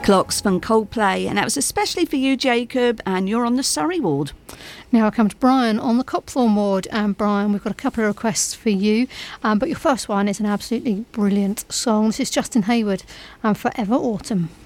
Clocks from Coldplay, and that was especially for you, Jacob, and you're on the Surrey ward. Now I come to Brian on the Copthorne ward, and Brian, we've got a couple of requests for you, but your first one is an absolutely brilliant song. This is Justin Hayward and Forever Autumn.